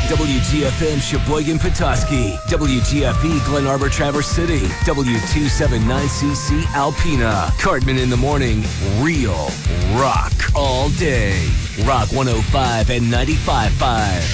WGFM Sheboygan, Petoskey. WGFE Glen Arbor, Traverse City. W279CC Alpena. Cartman in the morning. Real rock all day. Rock 105 and 95.5.